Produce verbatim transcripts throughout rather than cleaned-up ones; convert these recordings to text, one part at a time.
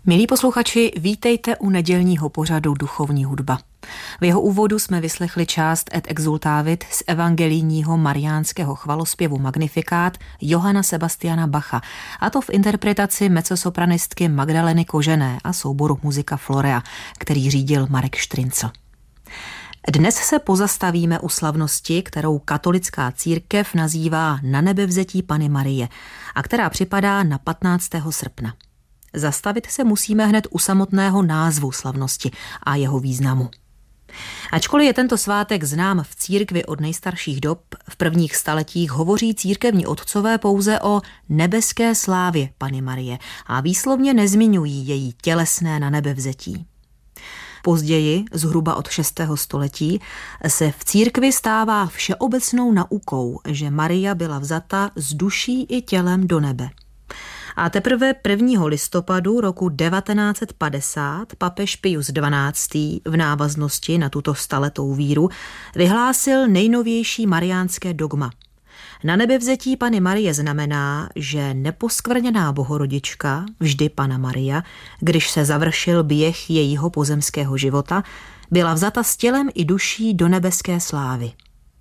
Milí posluchači, vítejte u nedělního pořadu Duchovní hudba. V jeho úvodu jsme vyslechli část Et exultavit z evangelijního mariánského chvalospěvu Magnifikát Johanna Sebastiana Bacha, a to v interpretaci mezzosopranistky Magdaleny Kožené a souboru Muzika Florea, který řídil Marek Štryncl. Dnes se pozastavíme u slavnosti, kterou katolická církev nazývá Nanebevzetí Panny Marie a která připadá na patnáctého srpna. Zastavit se musíme hned u samotného názvu slavnosti a jeho významu. Ačkoliv je tento svátek znám v církvi od nejstarších dob, v prvních staletích hovoří církevní otcové pouze o nebeské slávě Panny Marie a výslovně nezmiňují její tělesné nanebevzetí. Později, zhruba od šestého století, se v církvi stává všeobecnou naukou, že Maria byla vzata s duší i tělem do nebe. A teprve prvního listopadu roku devatenáct set padesát papež Pius dvanáctý v návaznosti na tuto staletou víru vyhlásil nejnovější mariánské dogma. Nanebevzetí Panny Marie znamená, že neposkvrněná bohorodička, vždy Panna Maria, když se završil běh jejího pozemského života, byla vzata s tělem i duší do nebeské slávy.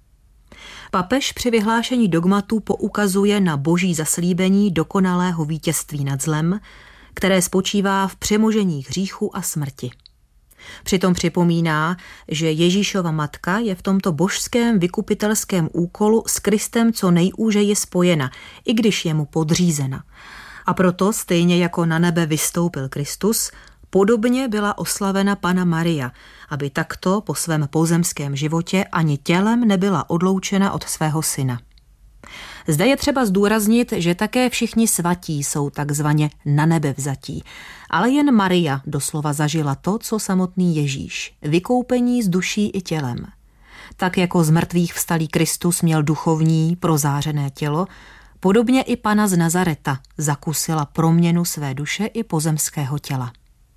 Papež při vyhlášení dogmatu poukazuje na boží zaslíbení dokonalého vítězství nad zlem, které spočívá v přemožení hříchu a smrti. Přitom připomíná, že Ježíšova matka je v tomto božském vykupitelském úkolu s Kristem co nejúžeji spojena, i když je mu podřízena. A proto, stejně jako na nebe vystoupil Kristus, podobně byla oslavena Panna Maria, aby takto po svém pozemském životě ani tělem nebyla odloučena od svého syna. Zde je třeba zdůraznit, že také všichni svatí jsou takzvaně na nebe vzatí, ale jen Maria doslova zažila to, co samotný Ježíš, vykoupení z duší i tělem. Tak jako z mrtvých vstalý Kristus měl duchovní, prozářené tělo, podobně i Panna z Nazareta zakusila proměnu své duše i pozemského těla.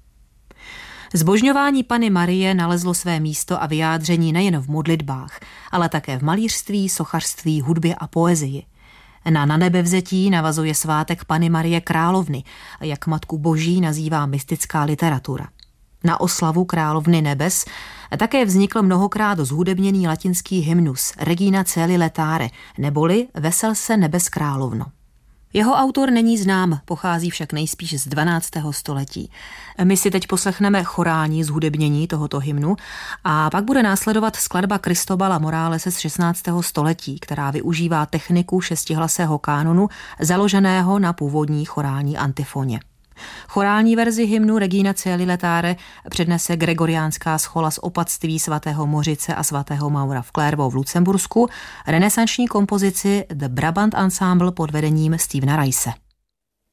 Zbožňování Panny Marie nalezlo své místo a vyjádření nejen v modlitbách, ale také v malířství, sochařství, hudbě a poezii. Na nanebevzetí navazuje svátek Panny Marie Královny, jak matku boží nazývá mystická literatura. Na oslavu Královny nebes také vznikl mnohokrát zhudebněný latinský hymnus Regina Caeli Laetare, neboli Vesel se nebes královno. Jeho autor není znám, pochází však nejspíš z dvanáctého století. My si teď poslechneme chorální zhudebnění tohoto hymnu a pak bude následovat skladba Cristobala Moralese z šestnáctého století, která využívá techniku šestihlasého kánonu založeného na původní chorální antifoně. Chorální verzi hymnu Regina Caeli Laetare přednese gregoriánská schola z opatství svatého Mořice a svatého Maura v Clairvaux v Lucembursku, renesanční kompozici The Brabant Ensemble pod vedením Stevena Rice.